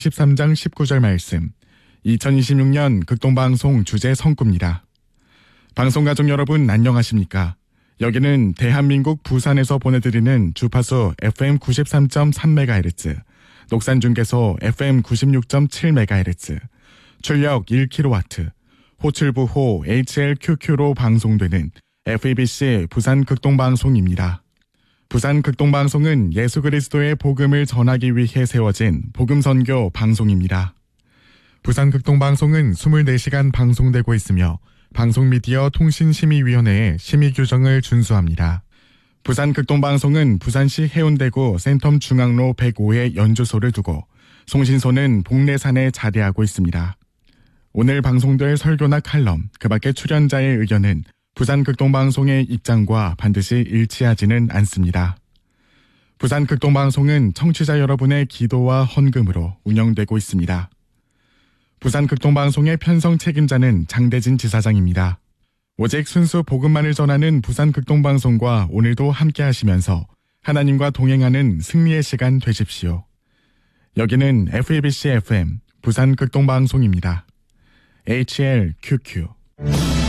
13장 19절 말씀, 2026년 극동방송 주제 성구입니다. 방송가족 여러분 안녕하십니까? 여기는 대한민국 부산에서 보내드리는 주파수 FM 93.3MHz, 녹산중계소 FM 96.7MHz, 출력 1kW, 호출부호 HLQQ로 방송되는 FEBC 부산 극동방송입니다. 부산 극동방송은 예수 그리스도의 복음을 전하기 위해 세워진 복음선교 방송입니다. 부산 극동방송은 24시간 방송되고 있으며 방송미디어 통신심의위원회의 심의규정을 준수합니다. 부산 극동방송은 부산시 해운대구 센텀 중앙로 105에 연주소를 두고 송신소는 복례산에 자리하고 있습니다. 오늘 방송될 설교나 칼럼, 그 밖의 출연자의 의견은 부산 극동방송의 입장과 반드시 일치하지는 않습니다. 부산 극동방송은 청취자 여러분의 기도와 헌금으로 운영되고 있습니다. 부산 극동방송의 편성 책임자는 장대진 지사장입니다. 오직 순수 복음만을 전하는 부산 극동방송과 오늘도 함께 하시면서 하나님과 동행하는 승리의 시간 되십시오. 여기는 FEBC FM 부산 극동방송입니다. HLQQ